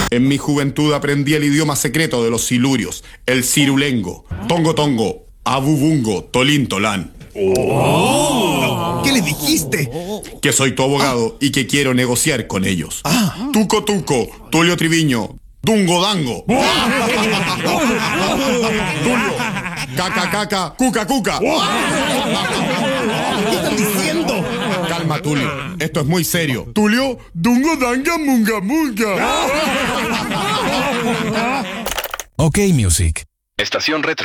En mi juventud aprendí el idioma secreto de los silurios, el cirulengo. Tongo tongo, abubungo, tolín tolán. ¿Qué le dijiste? Que soy tu abogado y que quiero negociar con ellos. Tuco tuco, Tulio Triviño, dungo dango. Tulio, caca caca, cuca cuca. ¿Qué están diciendo? Calma, Tulio, esto es muy serio. Tulio, dungo danga munga munga. OK Music. Estación Retro.